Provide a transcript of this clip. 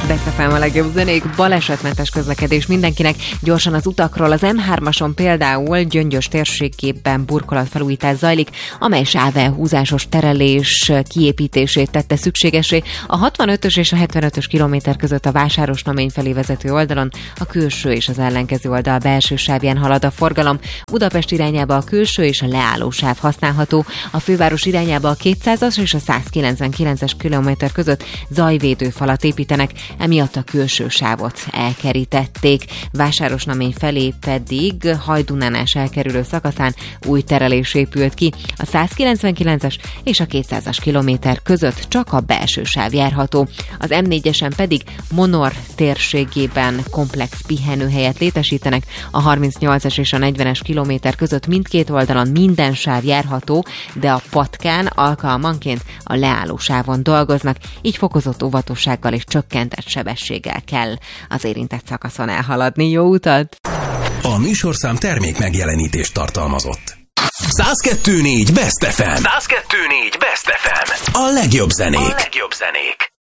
Beszélem a legjobb zenék, balesetmentes közlekedés mindenkinek. Gyorsan az utakról, az M3-ason például Gyöngyös térségében burkolatfelújítás zajlik, amely sávelhúzásos terelés kiépítését tette szükségessé. A 65-ös és a 75-ös kilométer között a Vásárosnamény felé vezető oldalon a külső és az ellenkező oldal belső sávján halad a forgalom. Budapest irányába a külső és a leálló sáv használható. A főváros irányába a 200-as és a 199-es kilométer között zajvédőfalat építenek, emiatt a külső sávot elkerítették. Vásárosnamény felé pedig Hajdúnánás elkerülő szakaszán új terelés épült ki. A 199-es és a 200-as kilométer között csak a belső sáv járható. Az M4-esen pedig Monor térségében komplex pihenőhelyet létesítenek. A 38-as és a 40-es kilométer között mindkét oldalon minden sáv járható, de a patkán alkalmanként a leálló sávon dolgoznak, így fokozott óvatossággal és csökkentett sebességgel kell az érintett szakaszon elhaladni. Jó utat! A műsorszám termék megjelenítést tartalmazott. 102.4 Best FM. 102.4 Best FM. A legjobb zenék.